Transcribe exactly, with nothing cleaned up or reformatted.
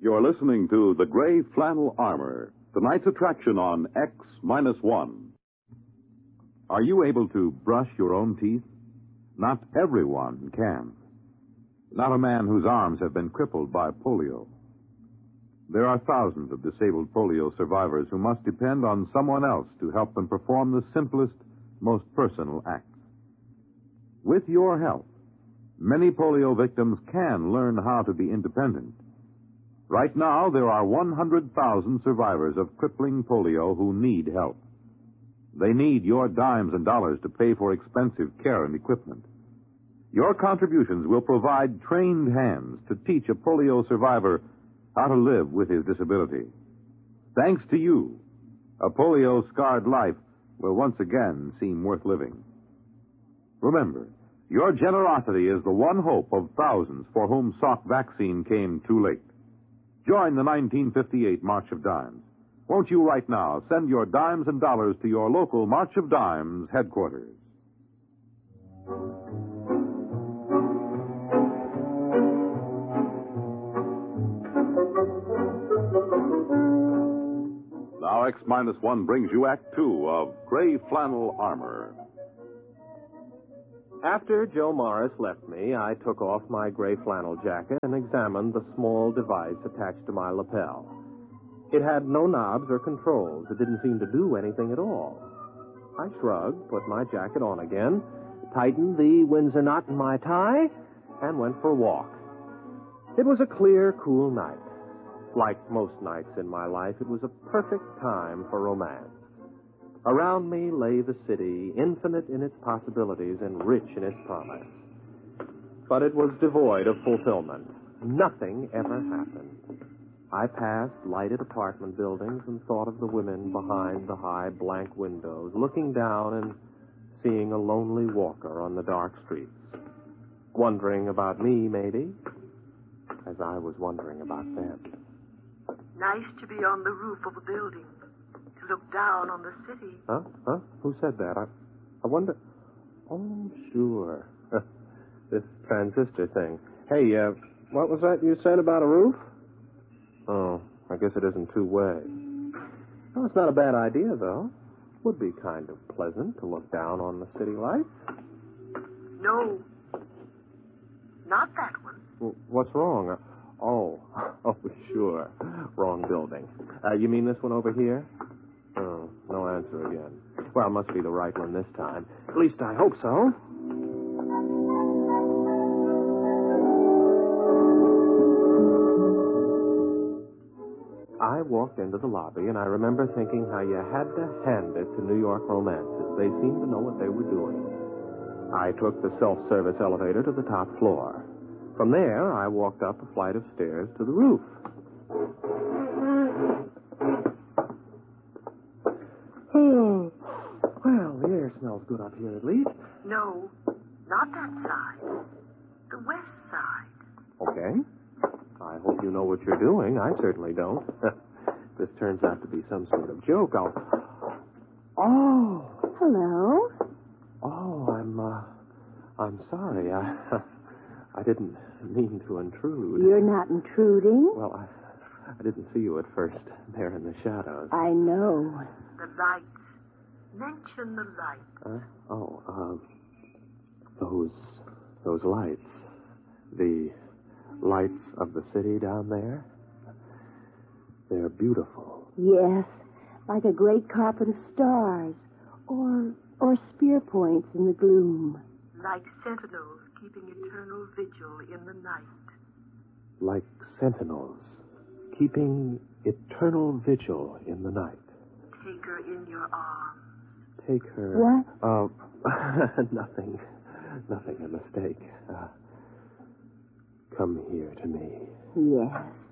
You're listening to The Gray Flannel Armor, tonight's attraction on X minus one. Are you able to brush your own teeth? Not everyone can. Not a man whose arms have been crippled by polio. There are thousands of disabled polio survivors who must depend on someone else to help them perform the simplest, most personal acts. With your help, many polio victims can learn how to be independent. Right now, there are one hundred thousand survivors of crippling polio who need help. They need your dimes and dollars to pay for expensive care and equipment. Your contributions will provide trained hands to teach a polio survivor how to live with his disability. Thanks to you, a polio-scarred life will once again seem worth living. Remember, your generosity is the one hope of thousands for whom Salk vaccine came too late. Join the nineteen fifty-eight March of Dimes. Won't you right now send your dimes and dollars to your local March of Dimes headquarters? Now X minus one brings you Act Two of Gray Flannel Armor. After Joe Morris left me, I took off my gray flannel jacket and examined the small device attached to my lapel. It had no knobs or controls. It didn't seem to do anything at all. I shrugged, put my jacket on again, tightened the Windsor knot in my tie, and went for a walk. It was a clear, cool night. Like most nights in my life, it was a perfect time for romance. Around me lay the city, infinite in its possibilities and rich in its promise. But it was devoid of fulfillment. Nothing ever happened. I passed lighted apartment buildings and thought of the women behind the high blank windows, looking down and seeing a lonely walker on the dark streets. Wondering about me, maybe, as I was wondering about them. Nice to be on the roof of a building, to look down on the city. Huh? Huh? Who said that? I, I wonder... Oh, sure. This transistor thing. Hey, uh, what was that you said about a roof? Oh, I guess it isn't two-way. Well, it's not a bad idea, though. Would be kind of pleasant to look down on the city lights. No. Not that one. Well, what's wrong? Uh, oh, oh, sure. Wrong building. Uh, you mean this one over here? Oh, no answer again. Well, it must be the right one this time. At least I hope so. I walked into the lobby, and I remember thinking how you had to hand it to New York romances. They seemed to know what they were doing. I took the self-service elevator to the top floor. From there, I walked up a flight of stairs to the roof. Oh, well, the air smells good up here at least. No, not that side. The west side. Okay. I hope you know what you're doing. I certainly don't. This turns out to be some sort of joke. I'll... Oh. Hello. Oh, I'm, uh, I'm sorry. I, I didn't mean to intrude. You're not intruding. Well, I, I didn't see you at first, there in the shadows. I know. The lights. Mention the lights. Uh, oh, um, those, those lights. The lights of the city down there. They're beautiful. Yes, like a great carpet of stars, or or spear points in the gloom. Like sentinels keeping eternal vigil in the night. Like sentinels keeping eternal vigil in the night. Take her in your arms. Take her... What? Uh, nothing. Nothing, a mistake. Uh, come here to me. Yes.